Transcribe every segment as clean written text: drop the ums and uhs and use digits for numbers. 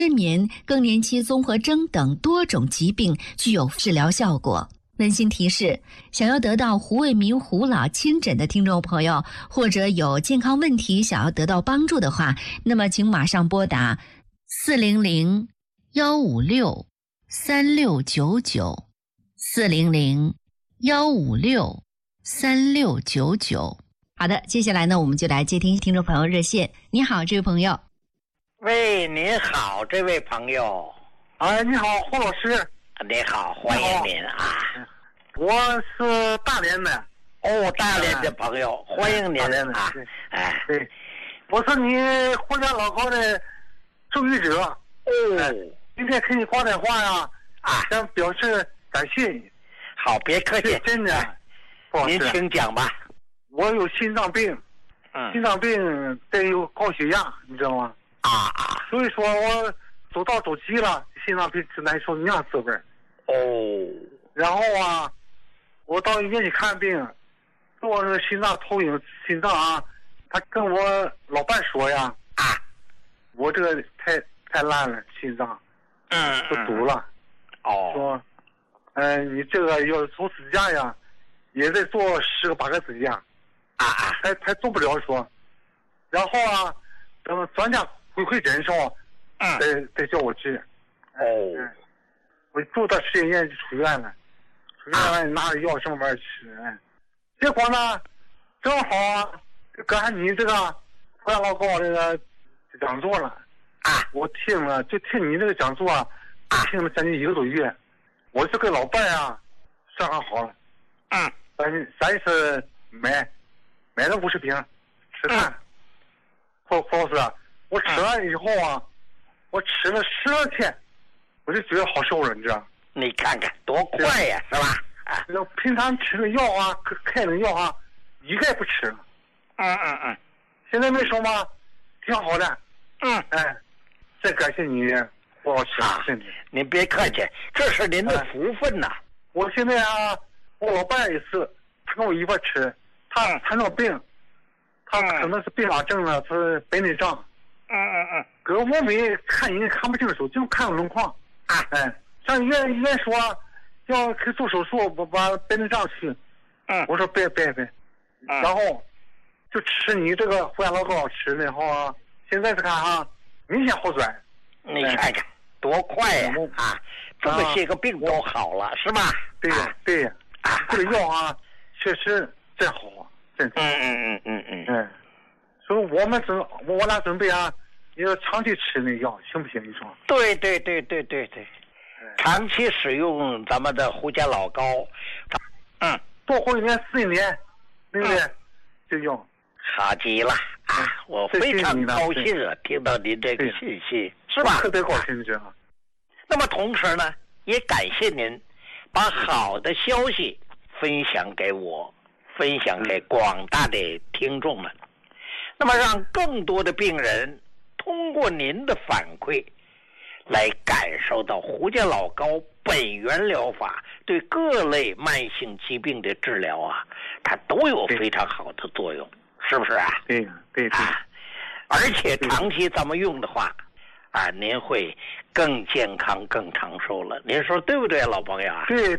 失眠、更年期综合征等多种疾病具有治疗效果。温馨提示：想要得到胡卫民胡老亲诊的听众朋友，或者有健康问题想要得到帮助的话，那么请马上拨打400-156-3699 400-156-3699。好的，接下来呢，我们就来接听众朋友热线。你好，这位朋友。 喂，您好，这位朋友。 你好，胡老师。 你好，欢迎您啊！ 我是大连的。 大连的朋友，欢迎您啊！ 对，我是你胡家老高的助语者。今天给你挂电话呀，想表示感谢你。 好，别客气， 真的。 您请讲吧。 我有心脏病，心脏病得有高血压，你知道吗？所以说我走道走急了，心脏病是难受那样滋味。然后我到医院去看病，做那个心脏投影，心脏他跟我老伴说呀，我这个太烂了，心脏，都堵了。说，你这个要做支架呀，也得做10个8个支架，还做不了说。然后等专家回诊的时候，再叫我治。我住到实验院就出院了，拿着药上班吃。结果呢，正好赶上你这个胡老高这个讲座了。我听了，就听你这个讲座听了将近1个多月。我这个老伴伤害好了。咱是买了50瓶吃饭。胡老师，我吃完以后我吃了12天，我就觉得好受了，你知道？ 你看看多快呀，是吧？ 平常吃的药开的药一概不吃了。现在没什么，挺好的。再感谢你，胡老师。 您别客气，这是您的福分呐。 我现在我老伴也是，他跟我一块吃，他糖尿病，他可能是并发症了，他是白内障。搁我没看人看不清楚，就看轮廓。上医院说要去做手术，我把白内障去。我说别，然后就吃你这个胡家老高吃的话，现在是看明显好转。 你看看多快呀！这么些个病都好了，是吧？ 对，这个药确实真好，真。所以我俩准备要长期吃那药，行不行？你说？ 对，长期使用咱们的胡家老高， 多活1年4年，对不对？就用。 好极了我非常高兴听到您这个信息，是吧？ 特别高兴，这样。 那么同时呢，也感谢您把好的消息分享给我，分享给广大的听众们。那么让更多的病人通过您的反馈来感受到胡家老高本源疗法对各类慢性疾病的治疗它都有非常好的作用，是不是对。 而且长期咱们用的话您会更健康更长寿了，您说对不对，老朋友对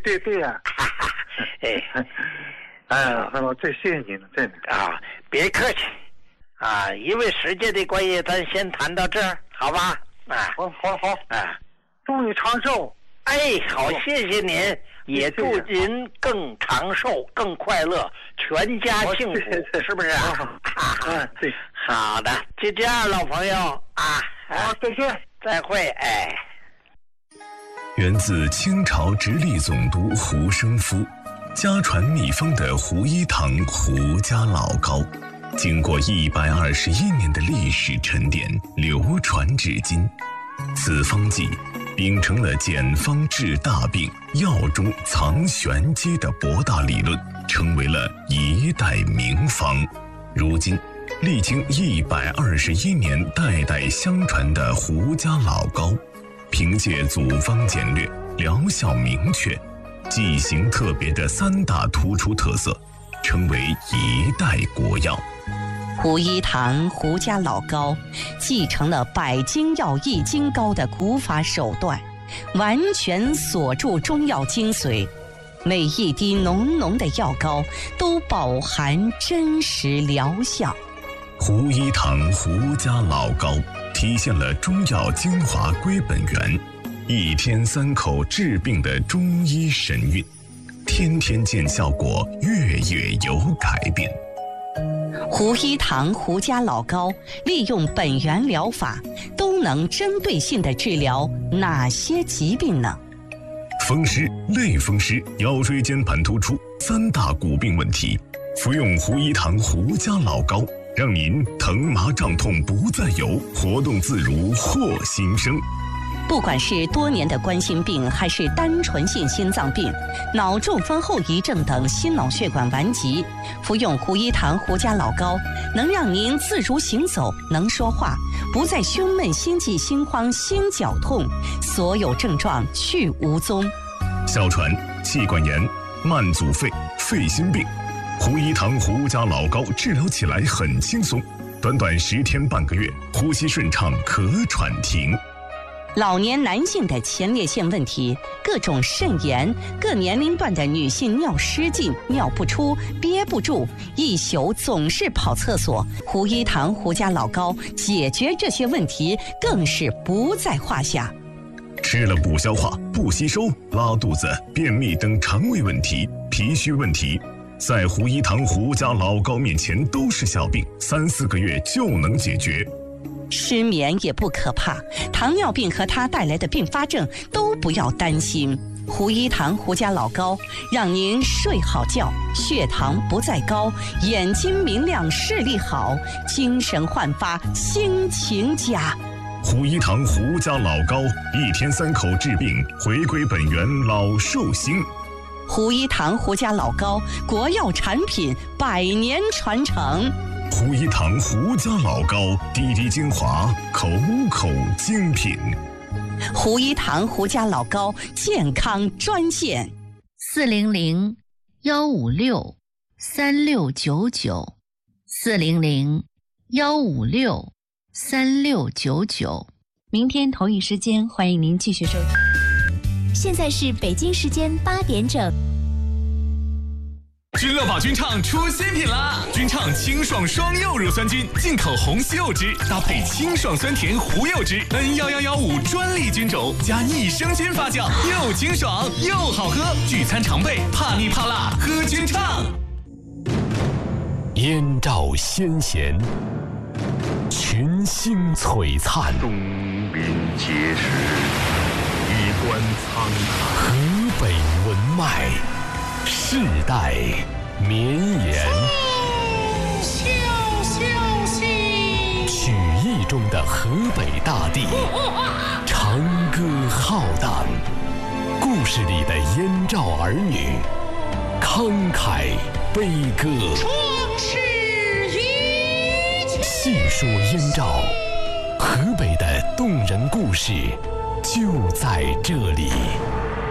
这谢谢您了，真的别客气因为时间的关系，咱先谈到这儿，好吧？ 好祝你长寿。 好，谢谢您，也祝您更长寿、更快乐，全家幸福，是不是对， 好的，就这样，老朋友好，再见， 再会， 源自清朝直隶总督胡生夫，家传秘方的胡一堂胡家老高，经过121年的历史沉淀，流传至今。此方剂秉承了简方治大病、药中藏玄机的博大理论，成为了一代名方。如今历经121年代代相传的胡家老高，凭借组方简略、疗效明确、剂型特别的3大突出特色，成为一代国药。 胡一堂胡家老高继承了百金药一斤膏的古法手段，完全锁住中药精髓，每一滴浓浓的药膏都饱含真实疗效。 胡一堂胡家老膏体现了中药精华归本源，一天3口治病的中医神韵，天天见效果，月月有改变。 胡一堂胡家老膏利用本源疗法，都能针对性地治疗哪些疾病呢？ 风湿、类风湿、腰椎间盘突出3大骨病问题，服用胡一堂胡家老膏，让您疼麻胀痛不再有，活动自如获新生。 不管是多年的冠心病，还是单纯性心脏病、脑中风后遗症等心脑血管顽疾，服用胡一堂胡家老膏，能让您自如行走，能说话，不再胸闷、心悸、心慌、心绞痛，所有症状去无踪。 哮喘、气管炎、慢阻肺、肺心病，胡一堂胡家老膏治疗起来很轻松，短短10天半个月，呼吸顺畅，咳喘停。 老年男性的前列腺问题，各种肾炎，各年龄段的女性尿失禁、尿不出、憋不住，一宿总是跑厕所，胡一堂胡家老膏解决这些问题更是不在话下。 吃了不消化、不吸收、拉肚子、便秘等肠胃问题、脾虚问题，在胡一堂胡家老膏面前都是小病，3、4个月就能解决。 失眠也不可怕，糖尿病和它带来的并发症都不要担心。胡一堂胡家老膏让您睡好觉，血糖不再高，眼睛明亮，视力好，精神焕发，心情佳。 胡一堂胡家老膏，1天3口治病，回归本源，老寿星。 胡一堂胡家老膏，国药产品，100年传承。 胡一堂胡家老膏，滴滴精华，口口精品。 胡一堂胡家老膏健康专线 ：400-156-3699，400-156-3699。明天同一时间，欢迎您继续收听。 现在是北京时间8点整。 君乐宝君畅出新品啦！君畅清爽双柚乳酸菌，进口红西柚汁，搭配清爽酸甜胡柚汁 ，N11115专利菌种，加益生菌发酵，又清爽又好喝。聚餐常备，怕腻怕辣，喝君畅。 燕赵先贤，群星璀璨， 东临碣石，衣冠苍苍， 河北文脉，世代绵延。曲艺中的河北大地，长歌浩荡；故事里的燕赵儿女，慷慨悲歌。细说燕赵，河北的动人故事就在这里。